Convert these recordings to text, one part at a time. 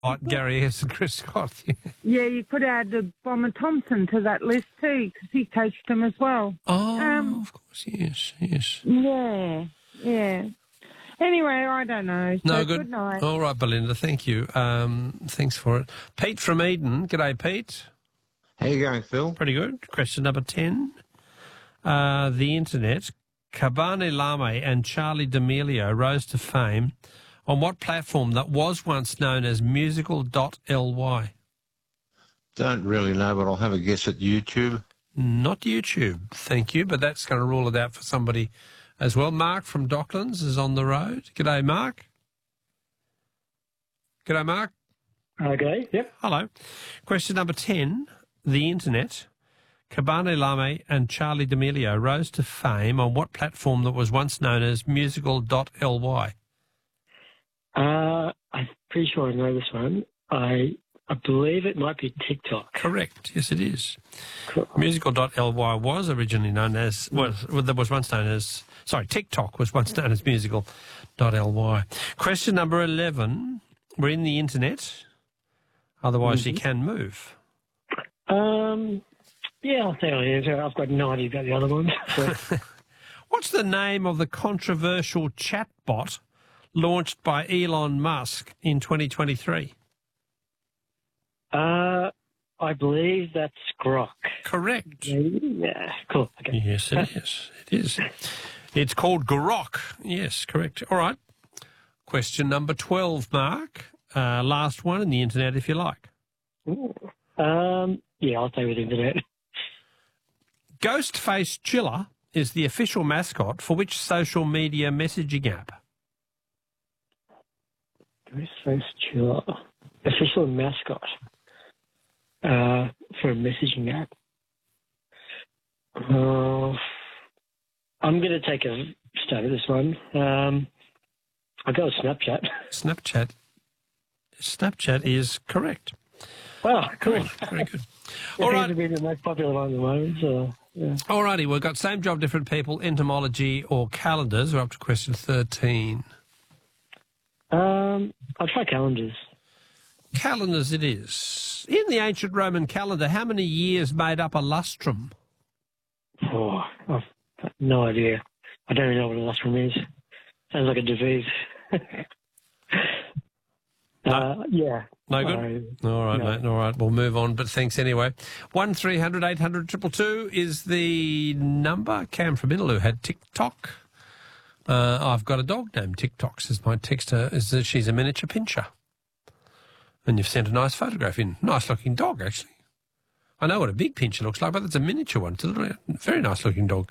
Gary Ayres and Chris Scott. Yeah, you could add Bomber Thompson to that list too, because he coached him as well. Oh, of course, yes. Yeah. Anyway, I don't know. So No, good. Good night. All right, Belinda, thank you. Thanks for it. Pete from Eden. G'day, Pete. How you going, Phil? Pretty good. Question number 10. The internet. Cabane Lame and Charlie D'Amelio rose to fame on what platform that was once known as musical.ly? Don't really know, but I'll have a guess at YouTube. Not YouTube, thank you, but that's going to rule it out for somebody as well. Mark from Docklands is on the road. G'day, Mark. G'day, Mark. Okay, yep. Hello. Question number 10. The internet. Cabane Lame and Charlie D'Amelio rose to fame on what platform that was once known as musical.ly? I'm pretty sure I know this one. I believe it might be TikTok. Correct. Yes, it is. Cool. Musical.ly was originally known as, TikTok was once known as musical.ly. Question number 11. We're in the internet. Otherwise, you can move. Yeah, I'll say I answer. I've got no idea about the other ones. So. What's the name of the controversial chatbot launched by Elon Musk in 2023? I believe that's Grok. Correct. Yeah, cool. Okay. Yes, it is. It is. It's called Grok. Yes, correct. All right. Question number 12, Mark. Last one in the internet, if you like. Yeah, I'll stay with internet. Ghostface Chiller is the official mascot for which social media messaging app? Ghostface Chiller. Official mascot. For a messaging app. I'm going to take a stab at this one. I'll go with Snapchat. Snapchat is correct. Wow, cool. Very good. It All seems right. to be the most popular one at the moment. So, yeah. All righty, we've got same job, different people, entomology or calendars. We're up to question 13. I'll try calendars. Calendars it is. In the ancient Roman calendar, how many years made up a lustrum? Oh, I've got no idea. I don't even know what a lustrum is. Sounds like a disease. Yeah. No good? All right, mate. All right, we'll move on, but thanks anyway. 1300 800 222 is the number. Cam from Middle, who had TikTok. I've got a dog named TikTok, says my texter. She's a miniature pinscher. And you've sent a nice photograph in. Nice-looking dog, actually. I know what a big pinscher looks like, but it's a miniature one. It's a very nice-looking dog.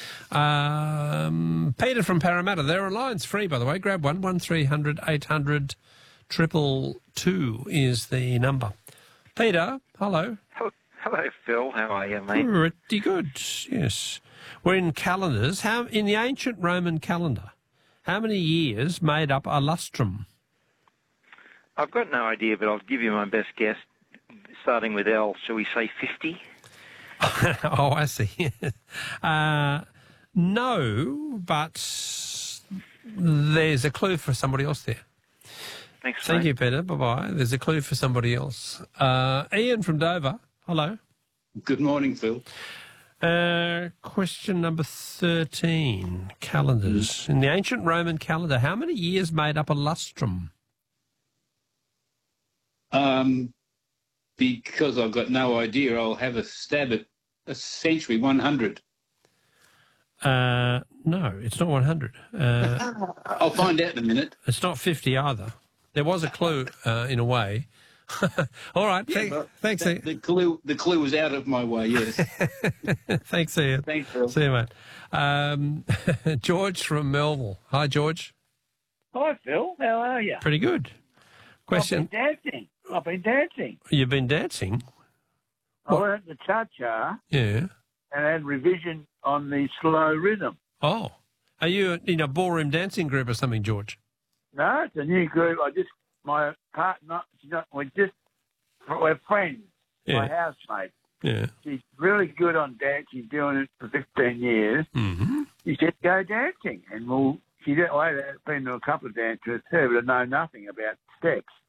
Peter from Parramatta. There are lines free, by the way. Grab one. 1300 800 222 is the number. Peter, hello. Hello, Phil. How are you, mate? Pretty good, yes. We're in calendars. In the ancient Roman calendar, how many years made up a lustrum? I've got no idea, but I'll give you my best guess. Starting with L, shall we say 50? Oh, I see. No, but there's a clue for somebody else there. Thanks, Thank mate. you, Peter. Bye-bye. There's a clue for somebody else. Ian from Dover. Hello. Good morning, Phil. Question number 13, calendars. In the ancient Roman calendar, how many years made up a lustrum? Because I've got no idea, I'll have a stab at a century, 100. No, it's not 100. I'll find out in a minute. It's not 50 either. There was a clue in a way. All right. Thanks, Ian. The clue was out of my way, yes. Thanks, Ian. Thanks, Phil. See you, mate. George from Melville. Hi, George. Hi, Phil. How are you? Pretty good. Question. I've been dancing. You've been dancing? I went to Cha-Cha Yeah. and had revision on the slow rhythm. Oh. Are you in a ballroom dancing group or something, George? No, it's a new group. My partner, we're friends. Yeah. My housemate. Yeah. She's really good on dance. She's doing it for 15 years. Mm-hmm. She said, go dancing. And she didn't wait. I've been to a couple of dances with her, but I know nothing about steps.